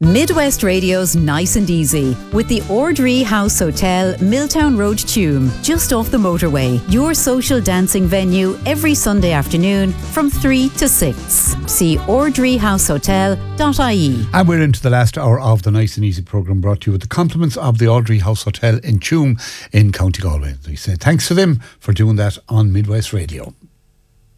Midwest Radio's Nice and Easy with the Ordree House Hotel, Milltown Road, Tuam, just off the motorway. Your social dancing venue every Sunday afternoon from 3 to 6. See ordreehousehotel.ie. And we're into the last hour of the Nice and Easy programme, brought to you with the compliments of the Ordree House Hotel in Tuam in County Galway. We say thanks to them for doing that on Midwest Radio.